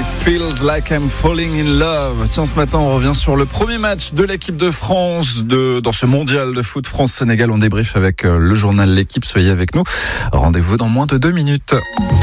Feels Like I'm Falling in Love. Tiens, ce matin, on revient sur le premier match de l'équipe de France dans ce mondial de foot France-Sénégal. On débrief avec le journal L'Équipe. Soyez avec nous. Rendez-vous dans moins de 2 minutes.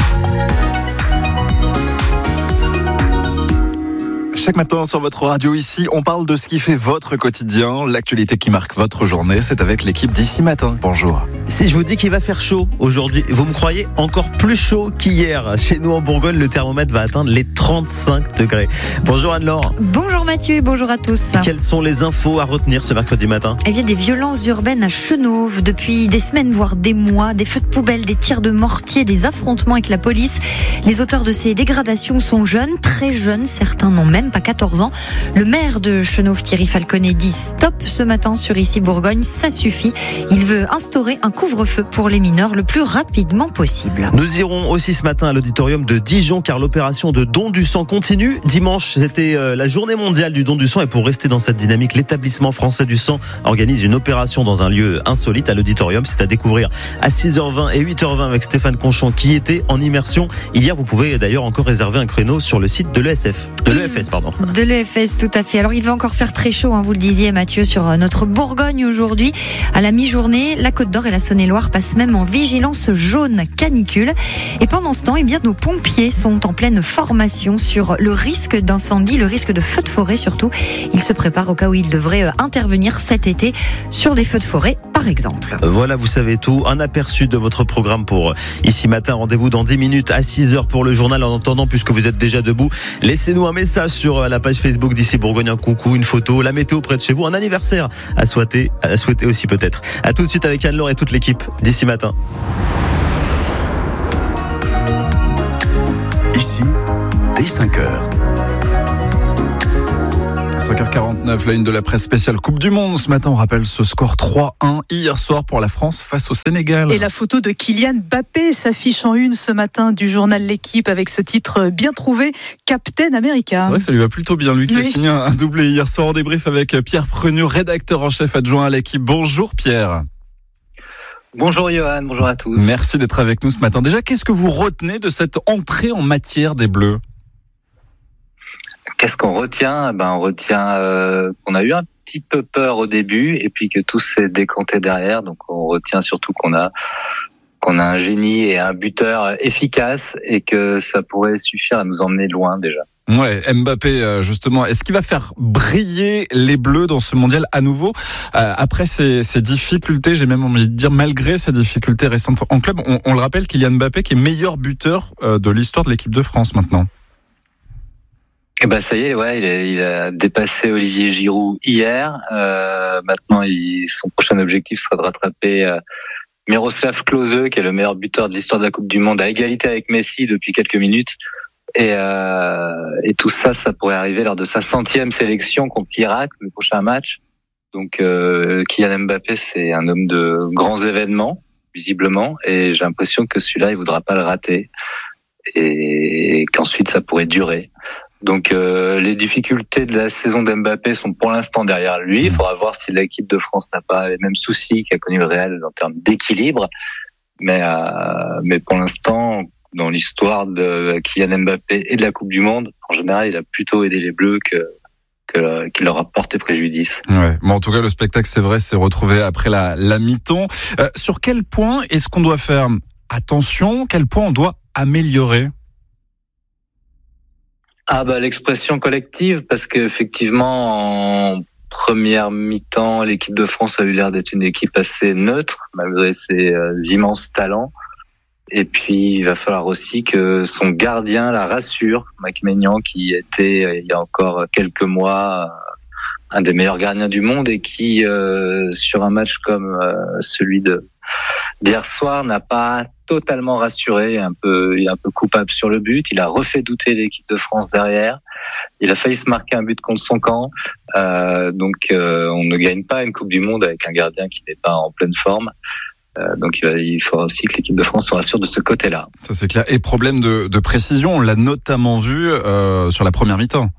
Chaque matin sur votre radio ici, on parle de ce qui fait votre quotidien, l'actualité qui marque votre journée. C'est avec l'équipe d'ici matin. Bonjour. Si je vous dis qu'il va faire chaud aujourd'hui, vous me croyez, encore plus chaud qu'hier. Chez nous en Bourgogne, le thermomètre va atteindre les 35 degrés. Bonjour Anne-Laure. Bonjour Mathieu, bonjour à tous. Quelles sont les infos à retenir ce mercredi matin ? Eh bien, des violences urbaines à Chenôve depuis des semaines, voire des mois, des feux de poubelle, des tirs de mortier, des affrontements avec la police. Les auteurs de ces dégradations sont jeunes, très jeunes, certains n'ont même pas 14 ans. Le maire de Chenôve, Thierry Falconet, dit stop ce matin sur Ici Bourgogne, ça suffit. Il veut instaurer un couvre-feu pour les mineurs le plus rapidement possible. Nous irons aussi ce matin à l'auditorium de Dijon car l'opération de don du sang continue. Dimanche, c'était la journée mondiale du don du sang et pour rester dans cette dynamique, l'établissement français du sang organise une opération dans un lieu insolite à l'auditorium. C'est à découvrir à 6h20 et 8h20 avec Stéphane Conchon qui était en immersion. Hier, vous pouvez d'ailleurs encore réserver un créneau sur le site de l'EFS. De l'EFS, tout à fait. Alors, il va encore faire très chaud, vous le disiez Mathieu, sur notre Bourgogne aujourd'hui. À la mi-journée, la Côte d'Or et la Saône-et-Loire passent même en vigilance jaune canicule. Et pendant ce temps, nos pompiers sont en pleine formation sur le risque d'incendie, le risque de feux de forêt surtout. Ils se préparent au cas où ils devraient intervenir cet été sur des feux de forêt, par exemple. Voilà, vous savez tout. Un aperçu de votre programme pour Ici Matin. Rendez-vous dans 10 minutes à 6h pour le journal. En attendant, puisque vous êtes déjà debout, laissez-nous un message sur la page Facebook d'Ici Bourgogne, un coucou, une photo, la météo près de chez vous, un anniversaire à souhaiter aussi peut-être. À tout de suite avec Anne-Laure et toute l'équipe d'Ici Matin. Ici, dès 5h. 5h49, la une de la presse spéciale Coupe du Monde. Ce matin, on rappelle ce score 3-1 hier soir pour la France face au Sénégal. Et la photo de Kylian Mbappé s'affiche en une ce matin du journal L'Équipe avec ce titre bien trouvé, Captain America. C'est vrai que ça lui va plutôt bien. Lui qui a signé un doublé hier soir en débrief avec Pierre Prenu, rédacteur en chef adjoint à L'Équipe. Bonjour Pierre. Bonjour Johan, bonjour à tous. Merci d'être avec nous ce matin. Déjà, qu'est-ce que vous retenez de cette entrée en matière des Bleus ? Qu'est-ce qu'on retient ? On retient qu'on a eu un petit peu peur au début et puis que tout s'est décanté derrière. Donc on retient surtout qu'on a un génie et un buteur efficace et que ça pourrait suffire à nous emmener loin déjà. Ouais, Mbappé justement, est-ce qu'il va faire briller les Bleus dans ce mondial à nouveau après ces difficultés, j'ai même envie de dire malgré ces difficultés récentes en club. On le rappelle, Kylian Mbappé qui est meilleur buteur de l'histoire de l'équipe de France maintenant. Ça y est, il a dépassé Olivier Giroud hier. Maintenant, son prochain objectif sera de rattraper Miroslav Klose, qui est le meilleur buteur de l'histoire de la Coupe du Monde, à égalité avec Messi depuis quelques minutes. Et tout ça pourrait arriver lors de sa 100e sélection contre l'Irak, le prochain match. Donc, Kylian Mbappé, c'est un homme de grands événements, visiblement, et j'ai l'impression que celui-là, il voudra pas le rater, et qu'ensuite ça pourrait durer. Donc les difficultés de la saison d'Mbappé sont pour l'instant derrière lui. Il faudra voir si l'équipe de France n'a pas les mêmes soucis qu'a connu le Real en termes d'équilibre. Mais pour l'instant, dans l'histoire de Kylian Mbappé et de la Coupe du Monde, en général, il a plutôt aidé les Bleus qu'il leur a porté préjudice. Ouais. Mais en tout cas, le spectacle, c'est vrai, s'est retrouvé après la mi-temps. Sur quel point est-ce qu'on doit faire attention ? Quel point on doit améliorer ? L'expression collective, parce qu'effectivement, en première mi-temps, l'équipe de France a eu l'air d'être une équipe assez neutre, malgré ses immenses talents. Et puis, il va falloir aussi que son gardien la rassure, Mike Maignan, qui était, il y a encore quelques mois, un des meilleurs gardiens du monde et qui, sur un match comme celui d'hier soir, n'a pas totalement rassuré, il est un peu coupable sur le but, il a refait douter l'équipe de France derrière, il a failli se marquer un but contre son camp, donc on ne gagne pas une Coupe du Monde avec un gardien qui n'est pas en pleine forme, donc il faudra aussi que l'équipe de France se rassure de ce côté-là. Ça c'est clair, et problème de précision, on l'a notamment vu sur la première mi-temps.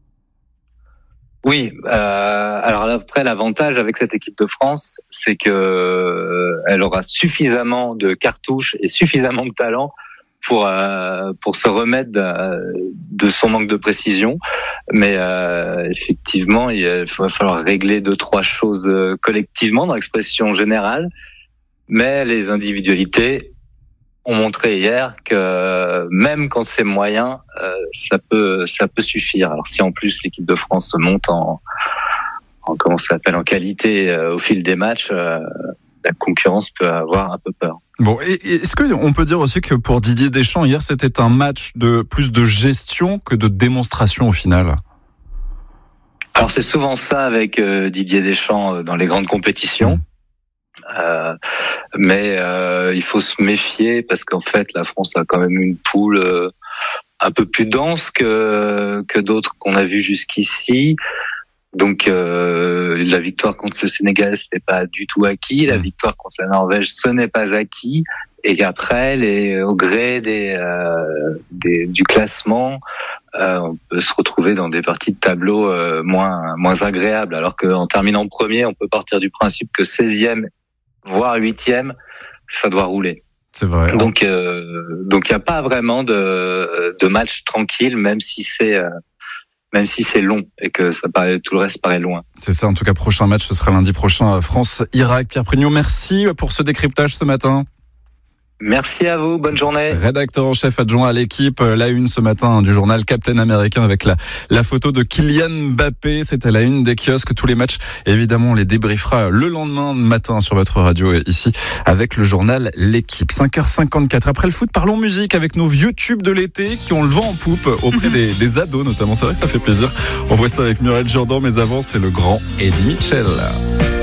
Oui, alors après l'avantage avec cette équipe de France, c'est que elle aura suffisamment de cartouches et suffisamment de talent pour se remettre de son manque de précision. Mais effectivement, il va falloir régler 2-3 choses collectivement dans l'expression générale. Mais les individualités ont montré hier que même quand c'est moyen, ça peut suffire. Alors si en plus l'équipe de France monte en qualité au fil des matchs, la concurrence peut avoir un peu peur. Bon, est-ce qu'on peut dire aussi que pour Didier Deschamps, hier, c'était un match de plus de gestion que de démonstration au final? Alors c'est souvent ça avec Didier Deschamps dans les grandes compétitions. Mais il faut se méfier parce qu'en fait la France a quand même une poule un peu plus dense que d'autres qu'on a vues jusqu'ici. Donc la victoire contre le Sénégal, c'était pas du tout acquis. La victoire contre la Norvège, ce n'est pas acquis. Et qu'après, au gré du classement, on peut se retrouver dans des parties de tableau moins agréables. Alors qu'en terminant premier, on peut partir du principe que 16e, voire 8e, ça doit rouler. C'est vrai. Donc il n'y a pas vraiment de match tranquille, même si c'est long et que tout le reste paraît loin. C'est ça, en tout cas, prochain match, ce sera lundi prochain, France-Irak. Pierre Prugnot, merci pour ce décryptage ce matin. Merci à vous, bonne journée. Rédacteur en chef adjoint à l'équipe, la une ce matin du journal Captain Américain avec la photo de Kylian Mbappé. C'est à la une des kiosques, tous les matchs. Évidemment, on les débriefera le lendemain matin sur votre radio ici avec le journal L'équipe. 5h54. Après le foot, parlons musique avec nos vieux tubes de l'été qui ont le vent en poupe auprès des ados notamment. C'est vrai que ça fait plaisir. On voit ça avec Muriel Jourdan, mais avant, c'est le grand Eddie Mitchell.